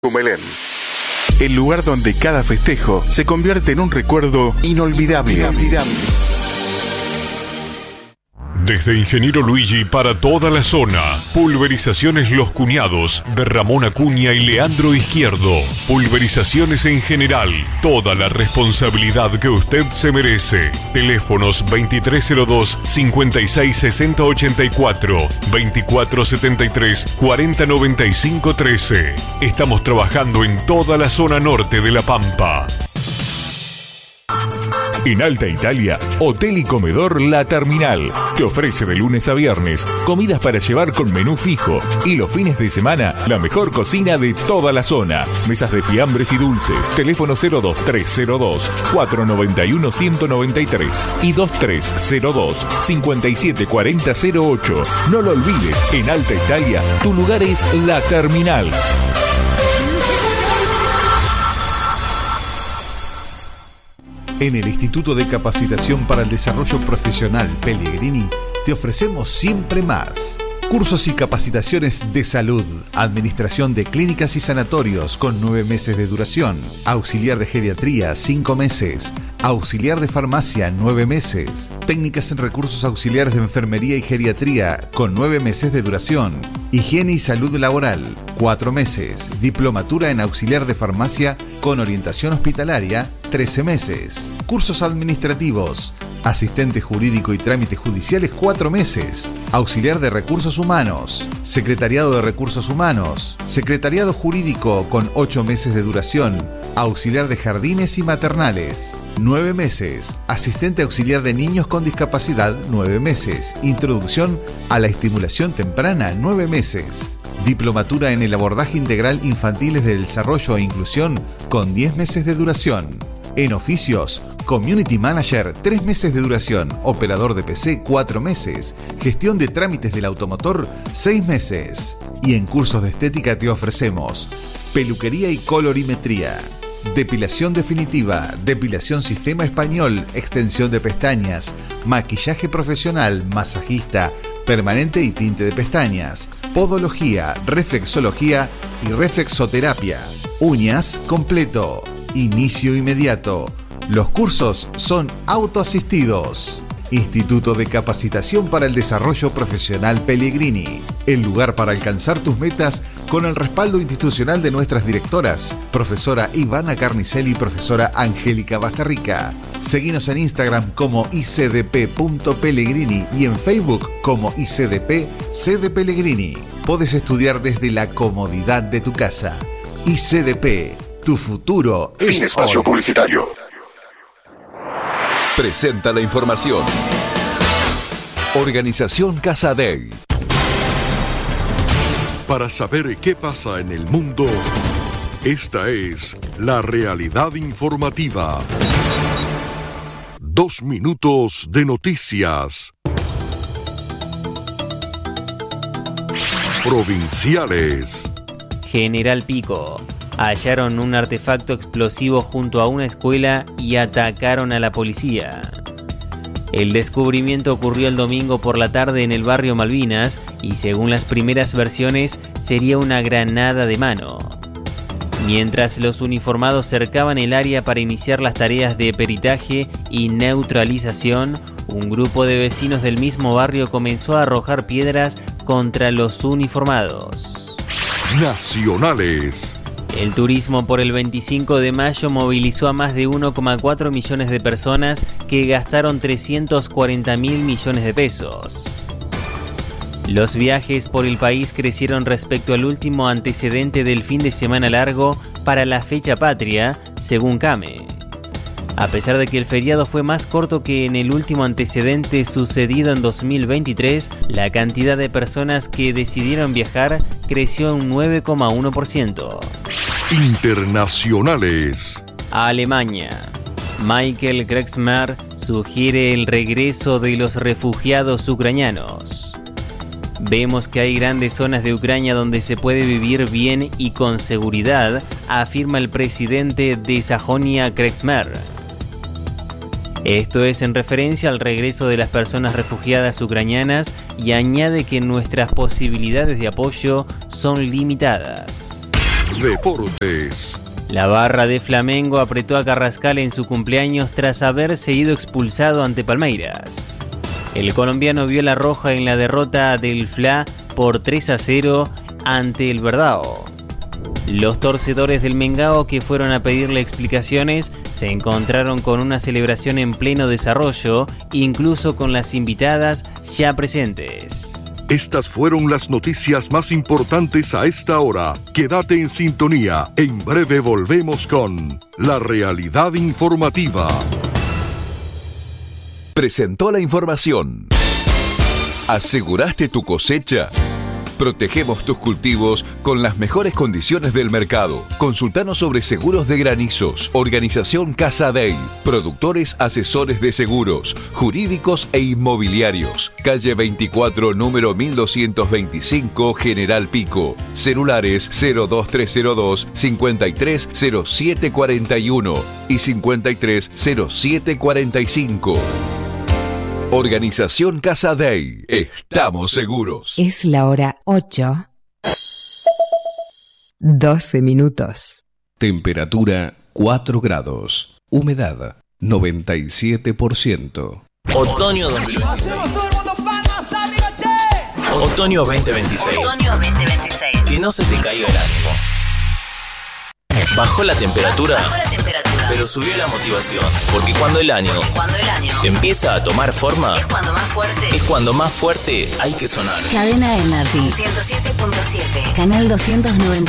Humelén. El lugar donde cada festejo se convierte en un recuerdo inolvidable. Desde Ingeniero Luigi para toda la zona. Pulverizaciones Los Cuñados de Ramón Acuña y Leandro Izquierdo. Pulverizaciones en general. Toda la responsabilidad que usted se merece. Teléfonos 2302-566084, 2473-409513. Estamos trabajando en toda la zona norte de La Pampa. En Alta Italia, Hotel y Comedor La Terminal. Te ofrece de lunes a viernes comidas para llevar con menú fijo y los fines de semana la mejor cocina de toda la zona. Mesas de fiambres y dulces. Teléfono 02302-491-193 y 2302-574008. No lo olvides, en Alta Italia, tu lugar es La Terminal. En el Instituto de Capacitación para el Desarrollo Profesional Pellegrini te ofrecemos siempre más. Cursos y capacitaciones de salud, administración de clínicas y sanatorios con 9 meses de duración, auxiliar de geriatría 5 meses, auxiliar de farmacia 9 meses, técnicas en recursos auxiliares de enfermería y geriatría con 9 meses de duración, higiene y salud laboral 4 meses, diplomatura en auxiliar de farmacia con orientación hospitalaria 13 meses, cursos administrativos, asistente jurídico y trámites judiciales 4 meses, auxiliar de recursos humanos, secretariado de recursos humanos, secretariado jurídico con 8 meses de duración, auxiliar de jardines y maternales 9 meses, asistente auxiliar de niños con discapacidad 9 meses, introducción a la estimulación temprana 9 meses, diplomatura en el abordaje integral infantiles de desarrollo e inclusión con 10 meses de duración. En oficios, Community Manager 3 meses de duración, operador de PC 4 meses, gestión de trámites del automotor 6 meses. Y en cursos de estética te ofrecemos peluquería y colorimetría, depilación definitiva, depilación sistema español, extensión de pestañas, maquillaje profesional, masajista, permanente y tinte de pestañas, podología, reflexología y reflexoterapia, uñas completo. Inicio inmediato. Los cursos son autoasistidos. Instituto de Capacitación para el Desarrollo Profesional Pellegrini. El lugar para alcanzar tus metas con el respaldo institucional de nuestras directoras, profesora Ivana Carnicelli y profesora Angélica Bastarrica. Seguinos en Instagram como icdp.pellegrini y en Facebook como icdp Pellegrini. Podés estudiar desde la comodidad de tu casa. ICDP. Tu futuro es Fin espacio hoy. publicitario. Presenta la información. Organización Casadei. Para saber qué pasa en el mundo, esta es la realidad informativa. 2 minutos de noticias. Provinciales. General Pico. Hallaron un artefacto explosivo junto a una escuela y atacaron a la policía. El descubrimiento ocurrió el domingo por la tarde en el barrio Malvinas y según las primeras versiones sería una granada de mano. Mientras los uniformados cercaban el área para iniciar las tareas de peritaje y neutralización, un grupo de vecinos del mismo barrio comenzó a arrojar piedras contra los uniformados. Nacionales. El turismo por el 25 de mayo movilizó a más de 1,4 millones de personas que gastaron 340.000 millones de pesos. Los viajes por el país crecieron respecto al último antecedente del fin de semana largo para la fecha patria, según CAME. A pesar de que el feriado fue más corto que en el último antecedente sucedido en 2023, la cantidad de personas que decidieron viajar creció un 9,1%. Internacionales. Alemania. Michael Kretschmer sugiere el regreso de los refugiados ucranianos. Vemos que hay grandes zonas de Ucrania donde se puede vivir bien y con seguridad, afirma el presidente de Sajonia Kretschmer. Esto es en referencia al regreso de las personas refugiadas ucranianas y añade que nuestras posibilidades de apoyo son limitadas. Deportes. La barra de Flamengo apretó a Carrascal en su cumpleaños tras haberse ido expulsado ante Palmeiras. El colombiano vio la roja en la derrota del FLA por 3-0 ante el Verdao. Los torcedores del Mengao que fueron a pedirle explicaciones se encontraron con una celebración en pleno desarrollo, incluso con las invitadas ya presentes. Estas fueron las noticias más importantes a esta hora. Quédate en sintonía. En breve volvemos con La Realidad Informativa. Presentó la información. ¿Aseguraste tu cosecha? Protegemos tus cultivos con las mejores condiciones del mercado. Consultanos sobre seguros de granizos. Organización Casa Dey. Productores asesores de seguros, jurídicos e inmobiliarios. Calle 24, número 1225, General Pico. Celulares 02302 530741 y 530745. Organización Casa Dey. Estamos seguros. Es la hora 8. 12 minutos. Temperatura 4 grados. Humedad 97%. Otoño 2026. Otoño 2026. Otoño 2026. Que no se te caiga el ánimo. Bajó la temperatura, pero subió la motivación. Porque cuando el año empieza a tomar forma, es cuando más fuerte hay que sonar. Cadena Energy 107.7, canal 290.